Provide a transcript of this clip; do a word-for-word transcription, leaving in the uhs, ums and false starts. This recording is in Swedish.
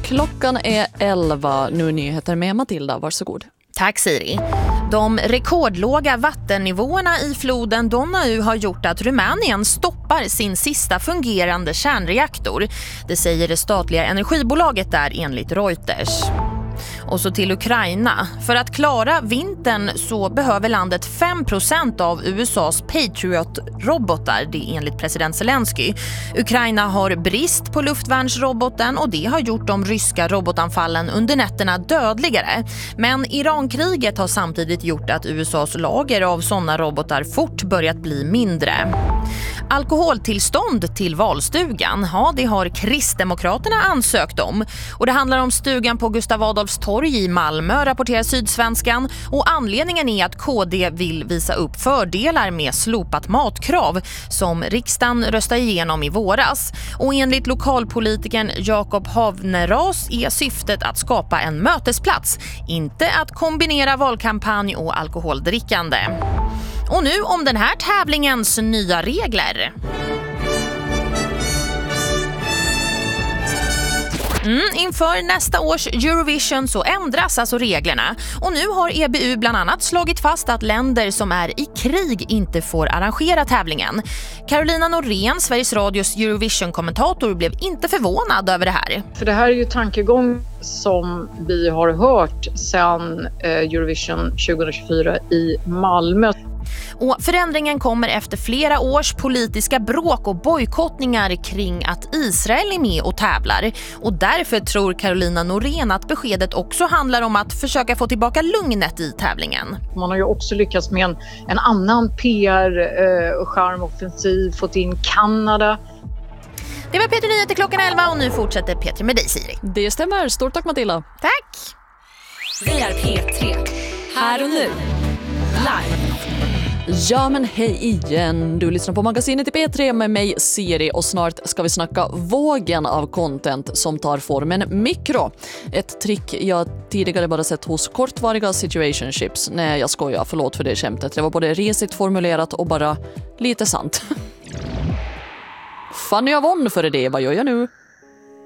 Klockan är elva, nu nyheter med Matilda, varsågod. Tack Siri. De rekordlåga vattennivåerna i floden Donau har gjort att Rumänien stoppar sin sista fungerande kärnreaktor. Det säger det statliga energibolaget där enligt Reuters. Och så till Ukraina. För att klara vintern så behöver landet fem procent av U S A:s Patriot-robotar, det enligt president Zelensky. Ukraina har brist på luftvärnsroboten och det har gjort de ryska robotanfallen under nätterna dödligare. Men Irankriget har samtidigt gjort att U S A:s lager av sådana robotar fort börjat bli mindre. Alkoholtillstånd till valstugan, ja det har Kristdemokraterna ansökt om. Och det handlar om stugan på Gustav Adolfs torg i Malmö, rapporterar Sydsvenskan. Och anledningen är att K D vill visa upp fördelar med slopat matkrav som riksdagen röstade igenom i våras. Och enligt lokalpolitikern Jakob Havneras är syftet att skapa en mötesplats, inte att kombinera valkampanj och alkoholdrickande. Och nu om den här tävlingens nya regler. Mm, inför nästa års Eurovision så ändras alltså reglerna. Och nu har E B U bland annat slagit fast att länder som är i krig inte får arrangera tävlingen. Carolina Norén, Sveriges Radios Eurovision-kommentator, blev inte förvånad över det här. För det här är ju tankegång som vi har hört sedan Eurovision tjugohundratjugofyra i Malmö. Och förändringen kommer efter flera års politiska bråk och bojkottningar kring att Israel är med och tävlar. Och därför tror Carolina Norén att beskedet också handlar om att försöka få tillbaka lugnet i tävlingen. Man har ju också lyckats med en, en annan P R-charmoffensiv, eh, fått in Kanada. Det var P tre Nyheter klockan elva och nu fortsätter P tre med dig, Siri. Det stämmer, stort tack Matilda. Tack! Vi är P tre, här och nu, live. Ja men hej igen, du lyssnar på magasinet i P tre med mig Siri och snart ska vi snacka vågen av content som tar formen mikro. Ett trick jag tidigare bara sett hos kortvariga situationships. Nej jag skojar, förlåt för det skämtet. Det var både risigt formulerat och bara lite sant. Fanny Avon för det, vad gör jag nu?